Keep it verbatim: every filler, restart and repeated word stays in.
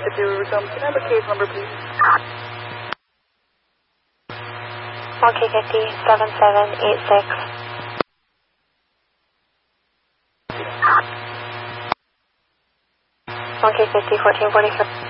fifty Rivercombe. Can I have a case number, please? one K fifty, seven seven eight six. one K fifty, fourteen forty-three.